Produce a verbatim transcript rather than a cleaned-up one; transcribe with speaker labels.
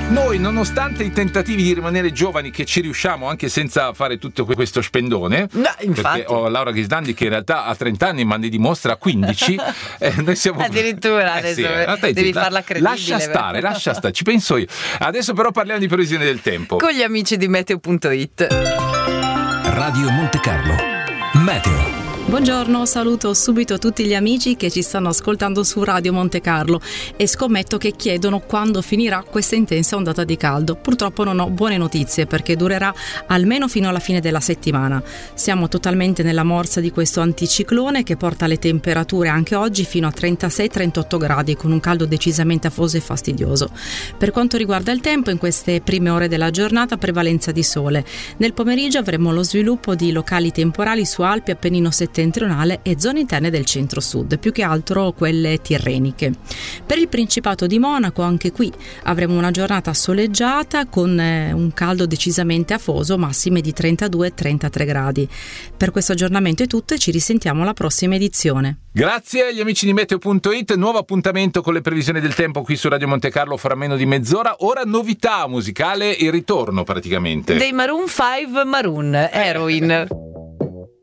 Speaker 1: Noi, nonostante i tentativi di rimanere giovani, che ci riusciamo anche senza fare tutto questo spendone,
Speaker 2: no, infatti.
Speaker 1: Perché ho Laura Ghisdandi che in realtà ha trenta anni ma ne dimostra quindici, eh, noi siamo
Speaker 2: addirittura
Speaker 1: eh,
Speaker 2: adesso
Speaker 1: sì,
Speaker 2: devi
Speaker 1: zitta.
Speaker 2: farla credibile.
Speaker 1: Lascia stare, lascia stare, ci penso io. Adesso però parliamo di previsione del tempo
Speaker 2: con gli amici di meteo punto it.
Speaker 3: Radio Monte Carlo Meteo.
Speaker 4: Buongiorno, saluto subito tutti gli amici che ci stanno ascoltando su Radio Monte Carlo e scommetto che chiedono quando finirà questa intensa ondata di caldo. Purtroppo non ho buone notizie perché durerà almeno fino alla fine della settimana. Siamo totalmente nella morsa di questo anticiclone che porta le temperature anche oggi fino a trentasei trentotto gradi con un caldo decisamente afoso e fastidioso. Per quanto riguarda il tempo, in queste prime ore della giornata prevalenza di sole. Nel pomeriggio avremo lo sviluppo di locali temporali su Alpi, Appennino settentrionale e zone interne del centro-sud, più che altro quelle tirreniche. Per il Principato di Monaco anche qui avremo una giornata soleggiata con eh, un caldo decisamente afoso, massime di trentadue trentatré gradi. Per questo aggiornamento è tutto e ci risentiamo alla prossima edizione.
Speaker 1: Grazie agli amici di meteo punto it, nuovo appuntamento con le previsioni del tempo qui su Radio Monte Carlo fra meno di mezz'ora. Ora novità musicale, il ritorno praticamente
Speaker 2: dei Maroon cinque Maroon Heroin.